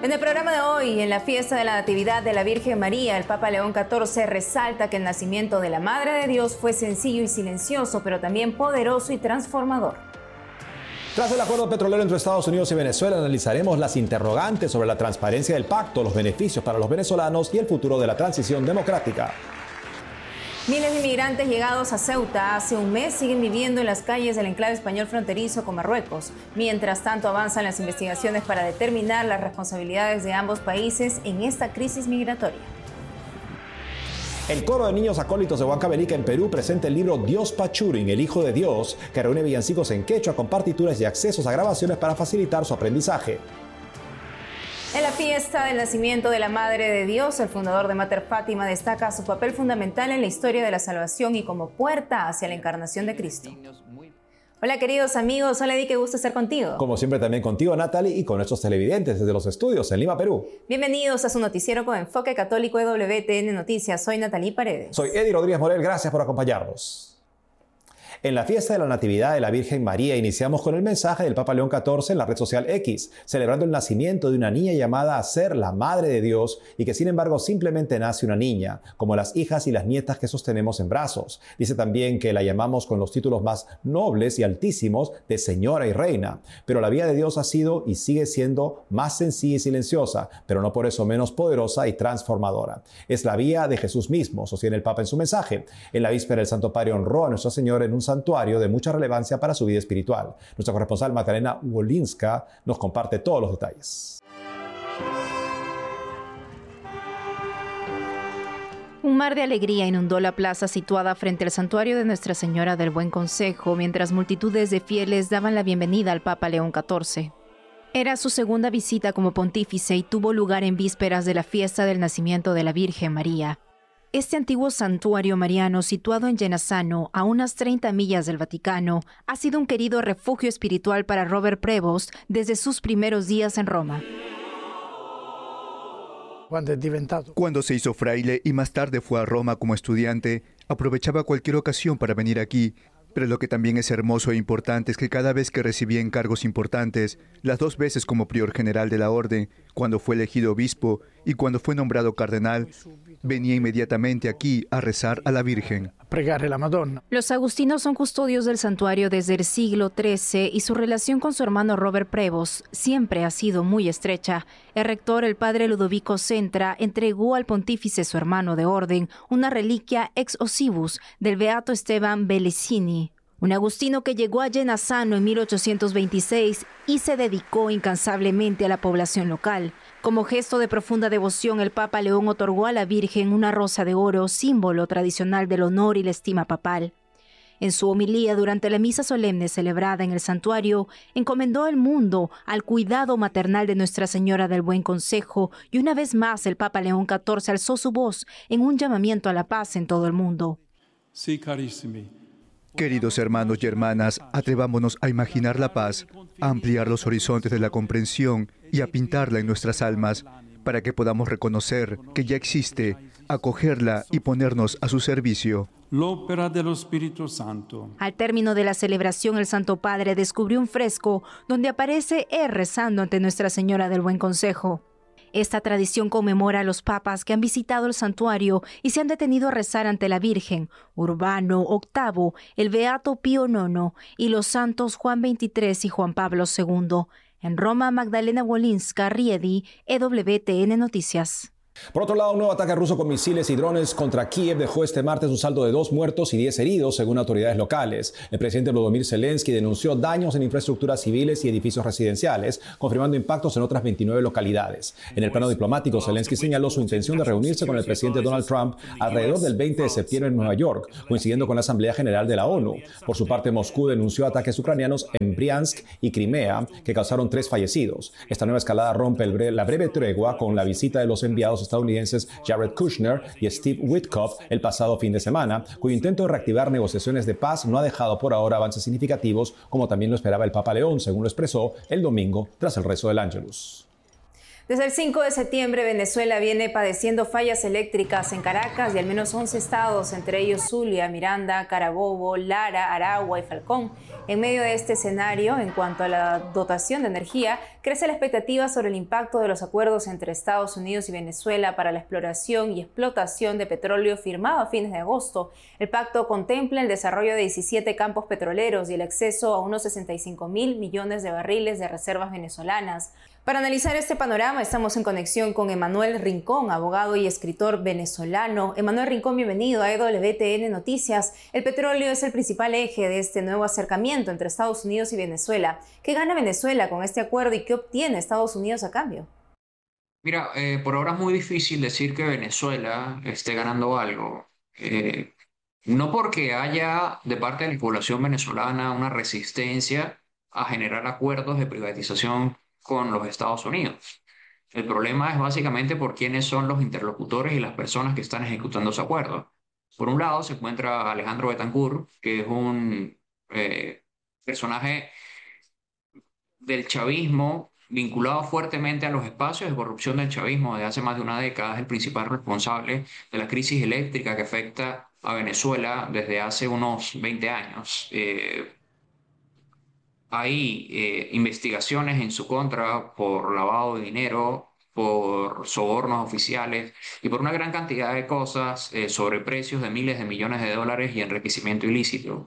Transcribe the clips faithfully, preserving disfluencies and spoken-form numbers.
En el programa de hoy, en la fiesta de la Natividad de la Virgen María, el Papa León catorce resalta que el nacimiento de la Madre de Dios fue sencillo y silencioso, pero también poderoso y transformador. Tras el acuerdo petrolero entre Estados Unidos y Venezuela, analizaremos las interrogantes sobre la transparencia del pacto, los beneficios para los venezolanos y el futuro de la transición democrática. Miles de inmigrantes llegados a Ceuta hace un mes siguen viviendo en las calles del enclave español fronterizo con Marruecos. Mientras tanto, avanzan las investigaciones para determinar las responsabilidades de ambos países en esta crisis migratoria. El coro de niños acólitos de Huancavelica en Perú presenta el libro Dios Pachurin, el Hijo de Dios, que reúne villancicos en quechua con partituras y accesos a grabaciones para facilitar su aprendizaje. En la fiesta del nacimiento de la Madre de Dios, el fundador de Mater Fátima destaca su papel fundamental en la historia de la salvación y como puerta hacia la encarnación de Cristo. Hola queridos amigos, hola Eddie, qué gusto estar contigo. Como siempre también contigo Natalie y con nuestros televidentes desde los estudios en Lima, Perú. Bienvenidos a su noticiero con enfoque católico de W T N Noticias. Soy Natalie Paredes. Soy Eddie Rodríguez Morel, gracias por acompañarnos. En la fiesta de la Natividad de la Virgen María iniciamos con el mensaje del Papa León catorce en la red social X, celebrando el nacimiento de una niña llamada a ser la Madre de Dios y que sin embargo simplemente nace una niña, como las hijas y las nietas que sostenemos en brazos. Dice también que la llamamos con los títulos más nobles y altísimos de Señora y Reina, pero la vida de Dios ha sido y sigue siendo más sencilla y silenciosa, pero no por eso menos poderosa y transformadora. Es la vía de Jesús mismo, sostiene el Papa en su mensaje. En la víspera el Santo Padre honró a Nuestra Señora en un santuario de mucha relevancia para su vida espiritual. Nuestra corresponsal Magdalena Wolinska nos comparte todos los detalles. Un mar de alegría inundó la plaza situada frente al santuario de Nuestra Señora del Buen Consejo, mientras multitudes de fieles daban la bienvenida al Papa León catorce. Era su segunda visita como pontífice y tuvo lugar en vísperas de la fiesta del nacimiento de la Virgen María. Este antiguo santuario mariano, situado en Genazzano, a unas treinta millas del Vaticano, ha sido un querido refugio espiritual para Robert Prevost desde sus primeros días en Roma. Cuando se hizo fraile y más tarde fue a Roma como estudiante, aprovechaba cualquier ocasión para venir aquí. Pero lo que también es hermoso e importante es que cada vez que recibía encargos importantes, las dos veces como prior general de la orden, cuando fue elegido obispo y cuando fue nombrado cardenal, venía inmediatamente aquí a rezar a la Virgen. Los agustinos son custodios del santuario desde el siglo trece y su relación con su hermano Robert Prevost siempre ha sido muy estrecha. El rector, el padre Ludovico Centra, entregó al pontífice, su hermano de orden, una reliquia ex osibus del beato Esteban Belesini, un agustino que llegó a Genazzano en mil ochocientos veintiséis y se dedicó incansablemente a la población local. Como gesto de profunda devoción, el Papa León otorgó a la Virgen una rosa de oro, símbolo tradicional del honor y la estima papal. En su homilía durante la misa solemne celebrada en el santuario, encomendó el mundo al cuidado maternal de Nuestra Señora del Buen Consejo y una vez más el Papa León catorce alzó su voz en un llamamiento a la paz en todo el mundo. Sí, carissimi. Queridos hermanos y hermanas, atrevámonos a imaginar la paz, a ampliar los horizontes de la comprensión y a pintarla en nuestras almas, para que podamos reconocer que ya existe, acogerla y ponernos a su servicio. L'opera dello Spirito Santo. Al término de la celebración, el Santo Padre descubrió un fresco donde aparece él rezando ante Nuestra Señora del Buen Consejo. Esta tradición conmemora a los papas que han visitado el santuario y se han detenido a rezar ante la Virgen, Urbano octavo, el Beato Pío nono y los santos Juan veintitrés y Juan Pablo segundo. En Roma, Magdalena Wolinska, Riedi, E W T N Noticias. Por otro lado, un nuevo ataque ruso con misiles y drones contra Kiev dejó este martes un saldo de dos muertos y diez heridos, según autoridades locales. El presidente Volodymyr Zelensky denunció daños en infraestructuras civiles y edificios residenciales, confirmando impactos en otras veintinueve localidades. En el plano diplomático, Zelensky señaló su intención de reunirse con el presidente Donald Trump alrededor del veinte de septiembre en Nueva York, coincidiendo con la Asamblea General de la ONU. Por su parte, Moscú denunció ataques ucranianos en Briansk y Crimea, que causaron tres fallecidos. Esta nueva escalada rompe el bre- la breve tregua con la visita de los enviados estadounidenses Jared Kushner y Steve Witkoff el pasado fin de semana, cuyo intento de reactivar negociaciones de paz no ha dejado por ahora avances significativos, como también lo esperaba el Papa León, según lo expresó el domingo tras el rezo del Ángelus. Desde el cinco de septiembre, Venezuela viene padeciendo fallas eléctricas en Caracas y al menos once estados, entre ellos Zulia, Miranda, Carabobo, Lara, Aragua y Falcón. En medio de este escenario, en cuanto a la dotación de energía, crece la expectativa sobre el impacto de los acuerdos entre Estados Unidos y Venezuela para la exploración y explotación de petróleo firmado a fines de agosto. El pacto contempla el desarrollo de diecisiete campos petroleros y el acceso a unos sesenta y cinco mil millones de barriles de reservas venezolanas. Para analizar este panorama estamos en conexión con Emanuel Rincón, abogado y escritor venezolano. Emanuel Rincón, bienvenido a E W T N Noticias. El petróleo es el principal eje de este nuevo acercamiento entre Estados Unidos y Venezuela. ¿Qué gana Venezuela con este acuerdo y qué obtiene Estados Unidos a cambio? Mira, eh, por ahora es muy difícil decir que Venezuela esté ganando algo. Eh, no porque haya de parte de la población venezolana una resistencia a generar acuerdos de privatización con los Estados Unidos. El problema es básicamente por quiénes son los interlocutores y las personas que están ejecutando ese acuerdo. Por un lado se encuentra Alejandro Betancur, que es un eh, personaje del chavismo vinculado fuertemente a los espacios de corrupción del chavismo desde hace más de una década. Es el principal responsable de la crisis eléctrica que afecta a Venezuela desde hace unos veinte años. Eh, Hay eh, investigaciones en su contra por lavado de dinero, por sobornos oficiales y por una gran cantidad de cosas eh, sobre precios de miles de millones de dólares y enriquecimiento ilícito.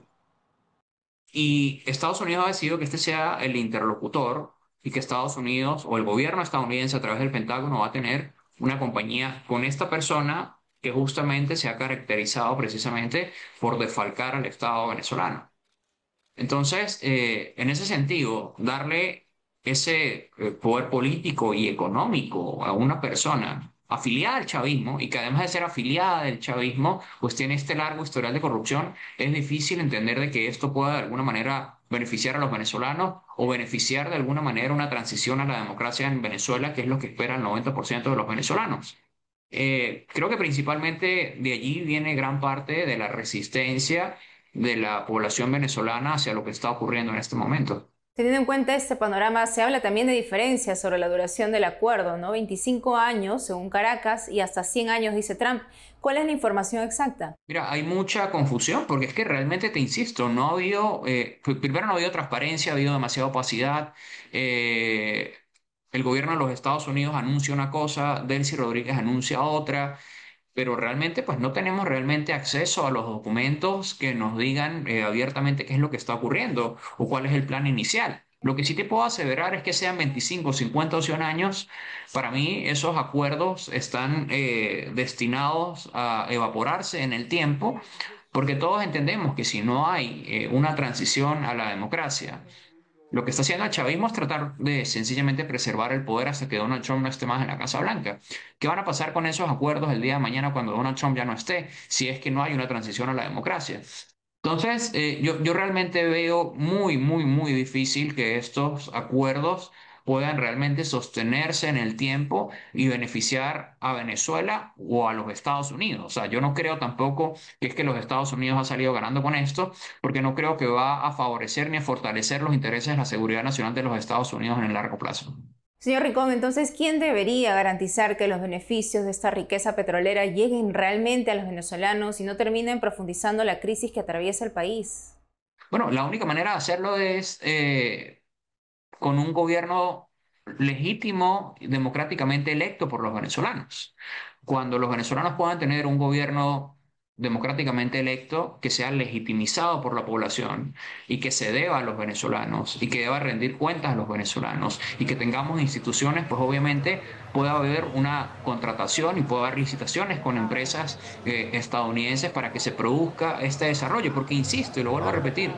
Y Estados Unidos ha decidido que este sea el interlocutor y que Estados Unidos o el gobierno estadounidense a través del Pentágono va a tener una compañía con esta persona que justamente se ha caracterizado precisamente por defalcar al Estado venezolano. Entonces, eh, en ese sentido, darle ese eh, poder político y económico a una persona afiliada al chavismo y que además de ser afiliada del chavismo, pues tiene este largo historial de corrupción, es difícil entender de que esto pueda de alguna manera beneficiar a los venezolanos o beneficiar de alguna manera una transición a la democracia en Venezuela, que es lo que espera el noventa por ciento de los venezolanos. Eh, creo que principalmente de allí viene gran parte de la resistencia de la población venezolana hacia lo que está ocurriendo en este momento. Teniendo en cuenta este panorama, se habla también de diferencias sobre la duración del acuerdo, ¿no? veinticinco años, según Caracas, y hasta cien años, dice Trump. ¿Cuál es la información exacta? Mira, hay mucha confusión porque es que realmente, te insisto, no ha habido, eh, primero no ha habido transparencia, ha habido demasiada opacidad. Eh, el gobierno de los Estados Unidos anuncia una cosa, Delcy Rodríguez anuncia otra. Pero realmente pues no tenemos realmente acceso a los documentos que nos digan eh, abiertamente qué es lo que está ocurriendo o cuál es el plan inicial. Lo que sí te puedo aseverar es que sean veinticinco, cincuenta o cien años, para mí esos acuerdos están eh, destinados a evaporarse en el tiempo, porque todos entendemos que si no hay eh, una transición a la democracia, lo que está haciendo el chavismo es tratar de sencillamente preservar el poder hasta que Donald Trump no esté más en la Casa Blanca. ¿Qué van a pasar con esos acuerdos el día de mañana cuando Donald Trump ya no esté, si es que no hay una transición a la democracia? Entonces, eh, yo, yo realmente veo muy, muy, muy difícil que estos acuerdos puedan realmente sostenerse en el tiempo y beneficiar a Venezuela o a los Estados Unidos. O sea, yo no creo tampoco que es que los Estados Unidos ha salido ganando con esto, porque no creo que va a favorecer ni a fortalecer los intereses de la seguridad nacional de los Estados Unidos en el largo plazo. Señor Rincón, entonces, ¿quién debería garantizar que los beneficios de esta riqueza petrolera lleguen realmente a los venezolanos y no terminen profundizando la crisis que atraviesa el país? Bueno, la única manera de hacerlo es eh, con un gobierno legítimo y democráticamente electo por los venezolanos. Cuando los venezolanos puedan tener un gobierno democráticamente electo que sea legitimizado por la población y que se deba a los venezolanos y que deba rendir cuentas a los venezolanos y que tengamos instituciones, pues obviamente puede haber una contratación y puede haber licitaciones con empresas eh, estadounidenses para que se produzca este desarrollo, porque insisto y lo vuelvo a repetir,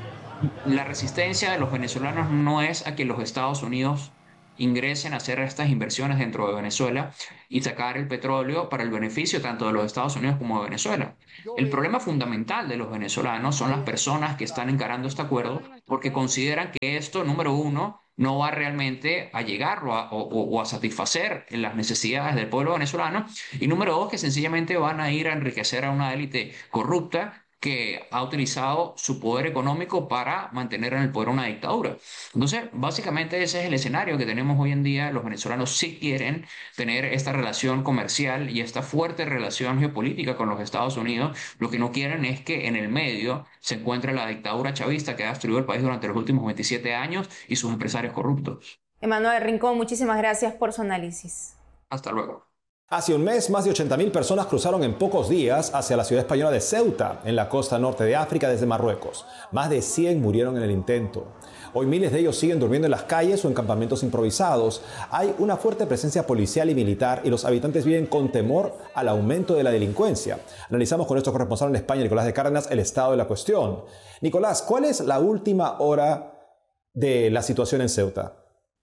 la resistencia de los venezolanos no es a que los Estados Unidos ingresen a hacer estas inversiones dentro de Venezuela y sacar el petróleo para el beneficio tanto de los Estados Unidos como de Venezuela. El problema fundamental de los venezolanos son las personas que están encarando este acuerdo porque consideran que esto, número uno, no va realmente a llegar o a, o, o a satisfacer las necesidades del pueblo venezolano y número dos, que sencillamente van a ir a enriquecer a una élite corrupta que ha utilizado su poder económico para mantener en el poder una dictadura. Entonces, básicamente ese es el escenario que tenemos hoy en día. Los venezolanos sí quieren tener esta relación comercial y esta fuerte relación geopolítica con los Estados Unidos. Lo que no quieren es que en el medio se encuentre la dictadura chavista que ha destruido el país durante los últimos veintisiete años y sus empresarios corruptos. Emanuel Rincón, muchísimas gracias por su análisis. Hasta luego. Hace un mes, más de ochenta mil personas cruzaron en pocos días hacia la ciudad española de Ceuta, en la costa norte de África, desde Marruecos. Más de cien murieron en el intento. Hoy miles de ellos siguen durmiendo en las calles o en campamentos improvisados. Hay una fuerte presencia policial y militar y los habitantes viven con temor al aumento de la delincuencia. Analizamos con nuestro corresponsal en España, Nicolás de Cárdenas, el estado de la cuestión. Nicolás, ¿cuál es la última hora de la situación en Ceuta?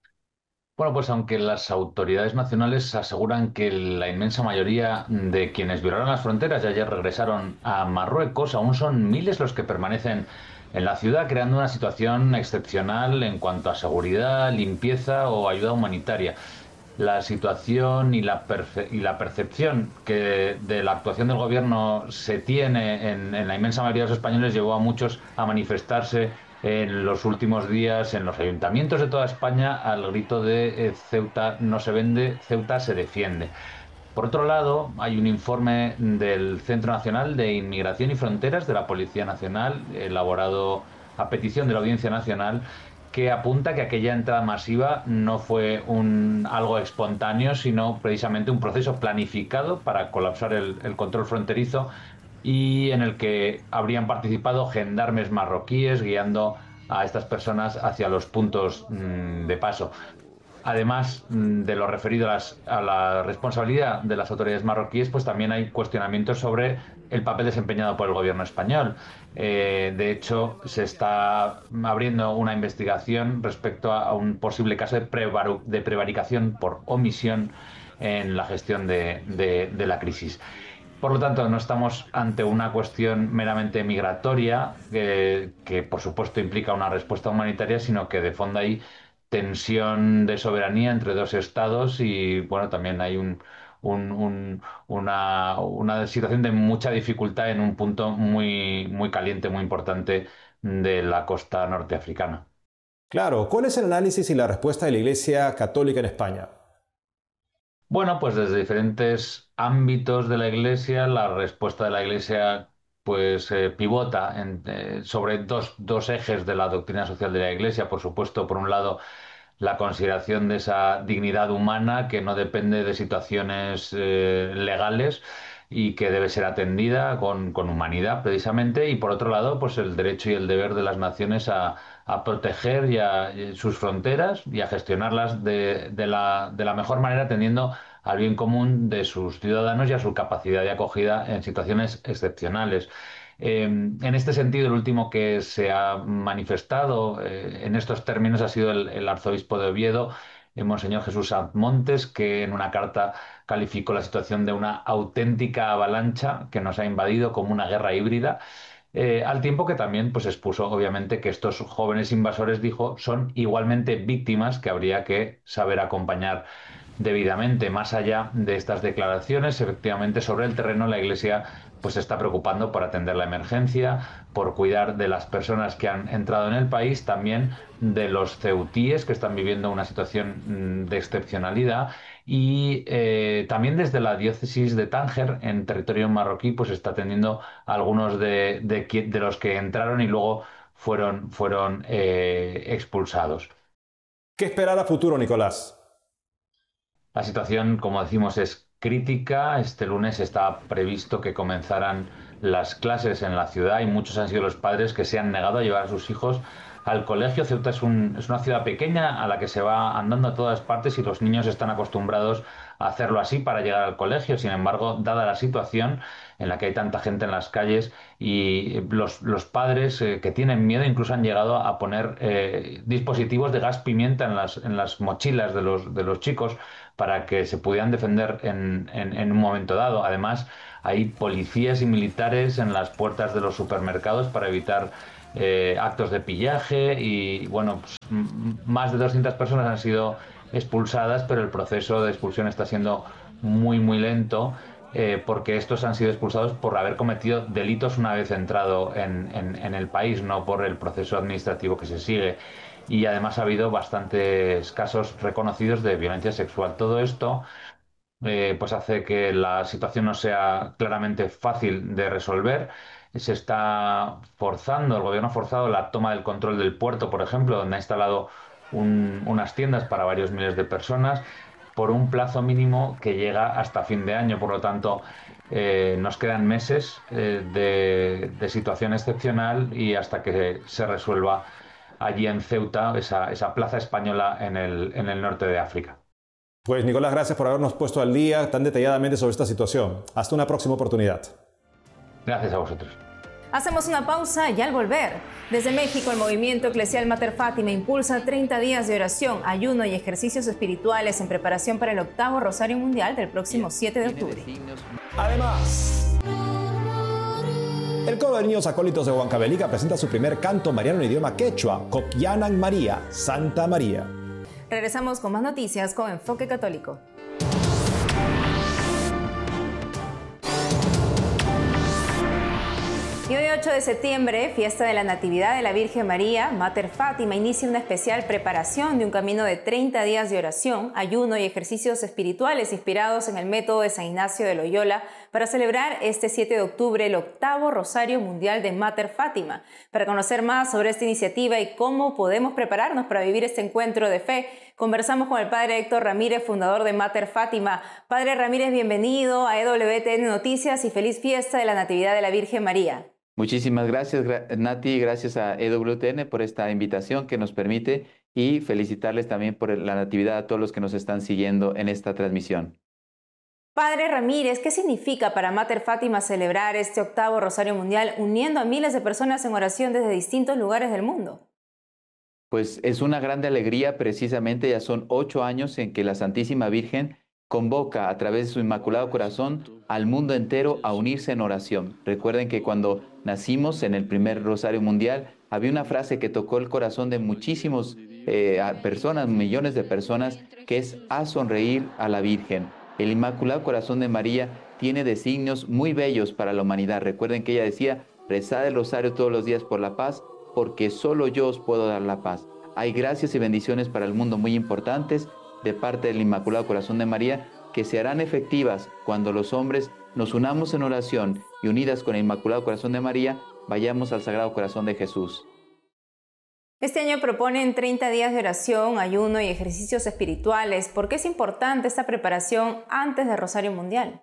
Bueno, pues aunque las autoridades nacionales aseguran que la inmensa mayoría de quienes violaron las fronteras y ayer regresaron a Marruecos, aún son miles los que permanecen en la ciudad, creando una situación excepcional en cuanto a seguridad, limpieza o ayuda humanitaria. La situación y la, perce- y la percepción que de la actuación del gobierno se tiene en, en la inmensa mayoría de los españoles llevó a muchos a manifestarse en los últimos días en los ayuntamientos de toda España al grito de eh, Ceuta no se vende, Ceuta se defiende. Por otro lado, hay un informe del Centro Nacional de Inmigración y Fronteras de la Policía Nacional, elaborado a petición de la Audiencia Nacional, que apunta que aquella entrada masiva no fue un, algo espontáneo, sino precisamente un proceso planificado para colapsar el, el control fronterizo y en el que habrían participado gendarmes marroquíes guiando a estas personas hacia los puntos mmm, de paso. Además de lo referido a, las, a la responsabilidad de las autoridades marroquíes, pues también hay cuestionamientos sobre el papel desempeñado por el gobierno español. Eh, de hecho, se está abriendo una investigación respecto a un posible caso de, prevaru- de prevaricación por omisión en la gestión de, de, de la crisis. Por lo tanto, no estamos ante una cuestión meramente migratoria, que, que por supuesto implica una respuesta humanitaria, sino que de fondo hay tensión de soberanía entre dos estados y bueno, también hay un, un, un, una, una situación de mucha dificultad en un punto muy, muy caliente, muy importante de la costa norteafricana. Claro, ¿cuál es el análisis y la respuesta de la Iglesia Católica en España? Bueno, pues desde diferentes ámbitos de la Iglesia, la respuesta de la Iglesia pues eh, pivota en, eh, sobre dos, dos ejes de la doctrina social de la Iglesia. Por supuesto, por un lado, la consideración de esa dignidad humana que no depende de situaciones eh, legales y que debe ser atendida con, con humanidad, precisamente, y por otro lado, pues el derecho y el deber de las naciones a, a proteger ya sus fronteras y a gestionarlas de, de, la, de la mejor manera, atendiendo al bien común de sus ciudadanos y a su capacidad de acogida en situaciones excepcionales. Eh, en este sentido, el último que se ha manifestado eh, en estos términos ha sido el, el arzobispo de Oviedo, eh, Monseñor Jesús Sanz Montes, que en una carta calificó la situación de una auténtica avalancha que nos ha invadido como una guerra híbrida. Eh, al tiempo que también pues, expuso, obviamente, que estos jóvenes invasores, dijo, son igualmente víctimas que habría que saber acompañar debidamente. Más allá de estas declaraciones, efectivamente, sobre el terreno la Iglesia pues se está preocupando por atender la emergencia, por cuidar de las personas que han entrado en el país, también de los ceutíes que están viviendo una situación de excepcionalidad y eh, también desde la diócesis de Tánger, en territorio marroquí, pues está atendiendo a algunos de, de, de los que entraron y luego fueron, fueron eh, expulsados. ¿Qué esperar a futuro, Nicolás? La situación, como decimos, es crítica. Este lunes está previsto que comenzaran las clases en la ciudad y muchos han sido los padres que se han negado a llevar a sus hijos al colegio. Ceuta es, un, es una ciudad pequeña a la que se va andando a todas partes y los niños están acostumbrados a hacerlo así para llegar al colegio. Sin embargo, dada la situación en la que hay tanta gente en las calles y los, los padres eh, que tienen miedo incluso han llegado a poner eh, dispositivos de gas pimienta en las, en las mochilas de los, de los chicos para que se pudieran defender en, en, en un momento dado. Además, hay policías y militares en las puertas de los supermercados para evitar eh, actos de pillaje y, bueno, pues, más de doscientas personas han sido expulsadas, pero el proceso de expulsión está siendo muy, muy lento eh, porque estos han sido expulsados por haber cometido delitos una vez entrado en, en, en el país, no por el proceso administrativo que se sigue. Y además ha habido bastantes casos reconocidos de violencia sexual. Todo esto eh, pues hace que la situación no sea claramente fácil de resolver. Se está forzando, el gobierno ha forzado la toma del control del puerto, por ejemplo, donde ha instalado un- unas tiendas para varios miles de personas por un plazo mínimo que llega hasta fin de año. Por lo tanto, eh, nos quedan meses eh, de, de situación excepcional y hasta que se resuelva allí en Ceuta, esa, esa plaza española en el, en el norte de África. Pues Nicolás, gracias por habernos puesto al día tan detalladamente sobre esta situación. Hasta una próxima oportunidad. Gracias a vosotros. Hacemos una pausa y al volver, desde México el movimiento eclesial Mater Fátima impulsa treinta días de oración, ayuno y ejercicios espirituales en preparación para el octavo Rosario Mundial del próximo siete de octubre. Además, el coro de niños acólitos de Huancavelica presenta su primer canto mariano en idioma quechua, Coquianan María, Santa María. Regresamos con más noticias con Enfoque Católico. Y hoy ocho de septiembre, fiesta de la Natividad de la Virgen María, Mater Fátima inicia una especial preparación de un camino de treinta días de oración, ayuno y ejercicios espirituales inspirados en el método de San Ignacio de Loyola para celebrar este siete de octubre el octavo Rosario Mundial de Mater Fátima. Para conocer más sobre esta iniciativa y cómo podemos prepararnos para vivir este encuentro de fe, conversamos con el Padre Héctor Ramírez, fundador de Mater Fátima. Padre Ramírez, bienvenido a E W T N Noticias y feliz fiesta de la Natividad de la Virgen María. Muchísimas gracias, Nati, gracias a E W T N por esta invitación que nos permite y felicitarles también por la Natividad a todos los que nos están siguiendo en esta transmisión. Padre Ramírez, ¿qué significa para Mater Fátima celebrar este octavo Rosario Mundial uniendo a miles de personas en oración desde distintos lugares del mundo? Pues es una grande alegría, precisamente ya son ocho años en que la Santísima Virgen convoca a través de su Inmaculado Corazón al mundo entero a unirse en oración. Recuerden que cuando nacimos en el primer Rosario Mundial había una frase que tocó el corazón de muchísimas eh, personas, millones de personas, que es a sonreír a la Virgen. El Inmaculado Corazón de María tiene designios muy bellos para la humanidad. Recuerden que ella decía, rezad el rosario todos los días por la paz, porque solo yo os puedo dar la paz. Hay gracias y bendiciones para el mundo muy importantes de parte del Inmaculado Corazón de María, que se harán efectivas cuando los hombres nos unamos en oración y unidas con el Inmaculado Corazón de María, vayamos al Sagrado Corazón de Jesús. Este año proponen treinta días de oración, ayuno y ejercicios espirituales. ¿Por qué es importante esta preparación antes del Rosario Mundial?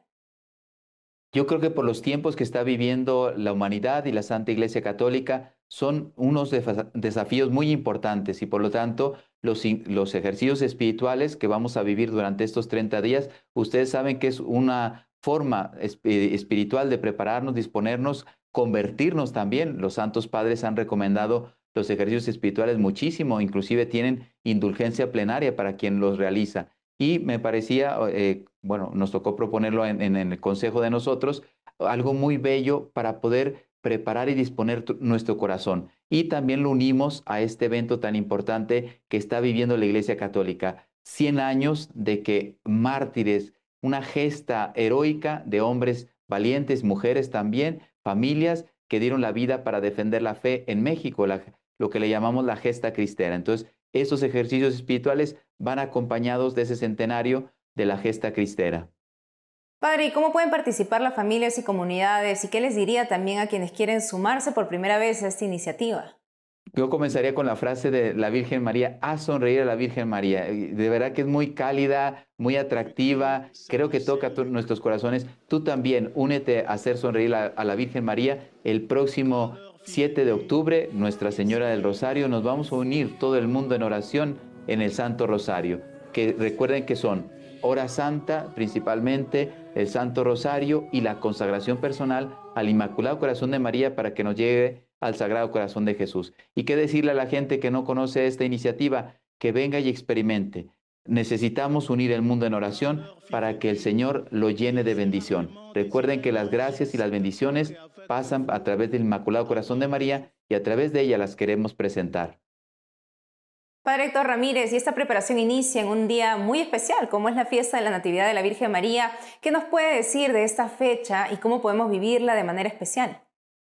Yo creo que por los tiempos que está viviendo la humanidad y la Santa Iglesia Católica son unos desafíos muy importantes y por lo tanto los, los ejercicios espirituales que vamos a vivir durante estos treinta días, ustedes saben que es una forma espiritual de prepararnos, disponernos, convertirnos también. Los santos padres han recomendado los ejercicios espirituales muchísimo, inclusive tienen indulgencia plenaria para quien los realiza. Y me parecía, eh, bueno, nos tocó proponerlo en, en, en el consejo de nosotros, algo muy bello para poder preparar y disponer nuestro corazón. Y también lo unimos a este evento tan importante que está viviendo la Iglesia Católica. cien años de que mártires, una gesta heroica de hombres valientes, mujeres también, familias que dieron la vida para defender la fe en México, la, lo que le llamamos la gesta cristera. Entonces, esos ejercicios espirituales van acompañados de ese centenario de la gesta cristera. Padre, ¿y cómo pueden participar las familias y comunidades? ¿Y qué les diría también a quienes quieren sumarse por primera vez a esta iniciativa? Yo comenzaría con la frase de la Virgen María, a sonreír a la Virgen María. De verdad que es muy cálida, muy atractiva, creo que toca nuestros corazones. Tú también únete a hacer sonreír a, a la Virgen María. El próximo siete de octubre, Nuestra Señora del Rosario, nos vamos a unir todo el mundo en oración en el Santo Rosario. Que recuerden que son hora santa, principalmente el Santo Rosario y la consagración personal al Inmaculado Corazón de María para que nos llegue al Sagrado Corazón de Jesús. Y qué decirle a la gente que no conoce esta iniciativa, que venga y experimente. Necesitamos unir el mundo en oración para que el Señor lo llene de bendición. Recuerden que las gracias y las bendiciones pasan a través del Inmaculado Corazón de María y a través de ella las queremos presentar. Padre Héctor Ramírez, y esta preparación inicia en un día muy especial, como es la fiesta de la Natividad de la Virgen María. ¿Qué nos puede decir de esta fecha y cómo podemos vivirla de manera especial?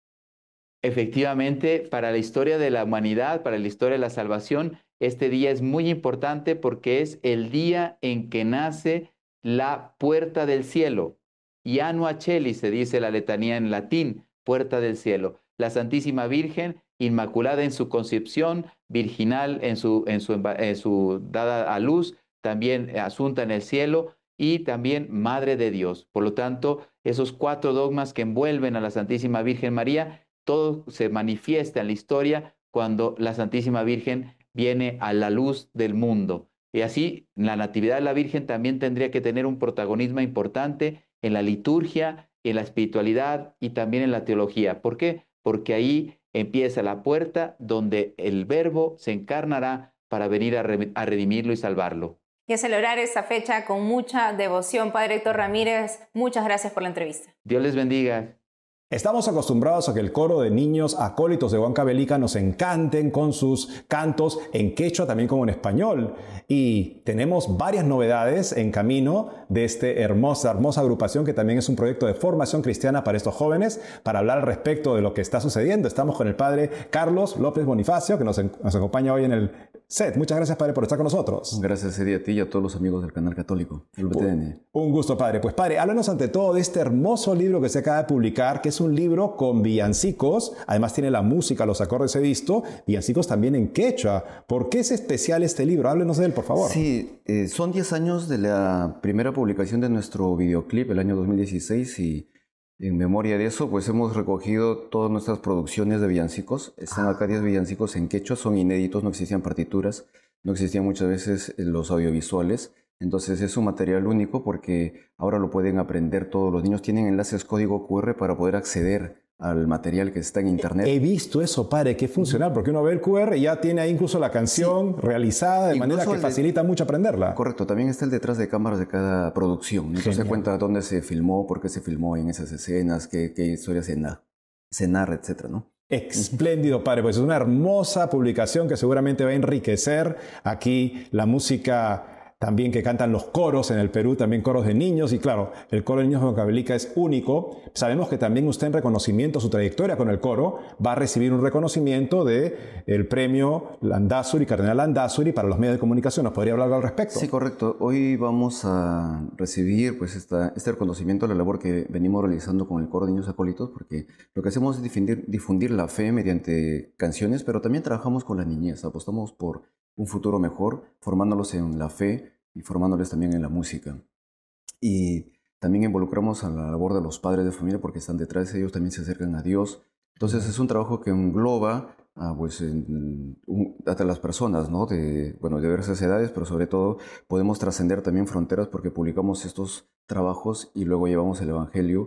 Efectivamente, para la historia de la humanidad, para la historia de la salvación, este día es muy importante porque es el día en que nace la puerta del cielo. Janua Coeli se dice la letanía en latín, puerta del cielo. La Santísima Virgen, inmaculada en su concepción, virginal en su, en su, en su dada a luz, también asunta en el cielo y también Madre de Dios. Por lo tanto, esos cuatro dogmas que envuelven a la Santísima Virgen María, todo se manifiesta en la historia cuando la Santísima Virgen viene a la luz del mundo. Y así, la Natividad de la Virgen también tendría que tener un protagonismo importante en la liturgia, en la espiritualidad y también en la teología. ¿Por qué? Porque ahí empieza la puerta donde el Verbo se encarnará para venir a, re a redimirlo y salvarlo. Y a celebrar esta fecha con mucha devoción. Padre Héctor Ramírez, muchas gracias por la entrevista. Dios les bendiga. Estamos acostumbrados a que el coro de niños acólitos de Huancavelica nos encanten con sus cantos en quechua, también como en español. Y tenemos varias novedades en camino de esta hermosa, hermosa agrupación que también es un proyecto de formación cristiana para estos jóvenes. Para hablar al respecto de lo que está sucediendo, estamos con el padre Carlos López Bonifacio, que nos, nos acompaña hoy en el set. Muchas gracias, padre, por estar con nosotros. Gracias, Eddie, a ti y a todos los amigos del canal católico. El B T N. Un gusto, padre. Pues, padre, háblanos ante todo de este hermoso libro que se acaba de publicar, que es un libro con villancicos. Además tiene la música, los acordes he visto, villancicos también en quechua. ¿Por qué es especial este libro? Háblenos de él, por favor. Sí, eh, son diez años de la primera publicación de nuestro videoclip, el año dos mil dieciséis, y en memoria de eso, pues hemos recogido todas nuestras producciones de villancicos. Están acá diez villancicos en quechua, son inéditos, no existían partituras, no existían muchas veces los audiovisuales. Entonces es un material único porque ahora lo pueden aprender todos los niños. Tienen enlaces código cu erre para poder acceder al material que está en internet. He visto eso, padre, que es funcional, porque uno ve el cu erre y ya tiene ahí incluso la canción sí. realizada de incluso manera que facilita de... mucho aprenderla. Correcto, también está el detrás de cámaras de cada producción. Entonces se cuenta dónde se filmó, por qué se filmó en esas escenas, qué, qué historias se, na se narra, etcétera, ¿no? Espléndido, padre, pues es una hermosa publicación que seguramente va a enriquecer aquí la música también que cantan los coros en el Perú, también coros de niños. Y claro, el coro de niños de Huancavelica es único. Sabemos que también usted en reconocimiento a su trayectoria con el coro va a recibir un reconocimiento del premio Landázuri, Cardenal Landázuri para los medios de comunicación. ¿Nos podría hablar al respecto? Sí, correcto. Hoy vamos a recibir pues, esta, este reconocimiento a la labor que venimos realizando con el coro de niños acólitos, porque lo que hacemos es difundir, difundir la fe mediante canciones, pero también trabajamos con la niñez. Apostamos por un futuro mejor, formándolos en la fe y formándoles también en la música. Y también involucramos a la labor de los padres de familia porque están detrás, ellos también se acercan a Dios. Entonces es un trabajo que engloba a, pues, en, un, a las personas, ¿no? de, bueno, de diversas edades, pero sobre todo podemos trascender también fronteras porque publicamos estos trabajos y luego llevamos el Evangelio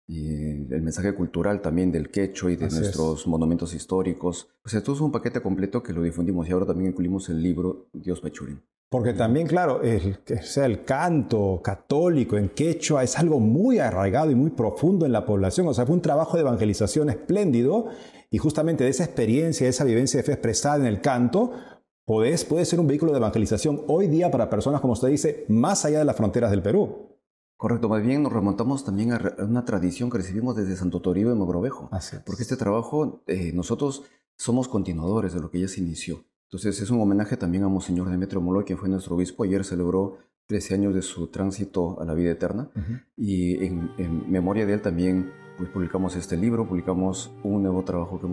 y el mensaje cultural también del quechua y de Así nuestros es. monumentos históricos. O sea, esto es un paquete completo que lo difundimos y ahora también incluimos el libro Dios Pachurin. Porque también, claro, el, que sea el canto católico en quechua es algo muy arraigado y muy profundo en la población. O sea, fue un trabajo de evangelización espléndido y justamente de esa experiencia, de esa vivencia de fe expresada en el canto, puede, puede ser un vehículo de evangelización hoy día para personas, como usted dice, más allá de las fronteras del Perú. Correcto, más bien nos remontamos también a una tradición que recibimos desde Santo Toribio de Mogrovejo. Así es. Porque este trabajo, eh, nosotros somos continuadores de lo que ya se inició. Entonces es un homenaje también a Monseñor Demetrio Molloy, quien fue nuestro obispo. Ayer celebró trece años de su tránsito a la vida eterna. Uh-huh. Y en, en memoria de él también pues, publicamos este libro, publicamos un nuevo trabajo que hemos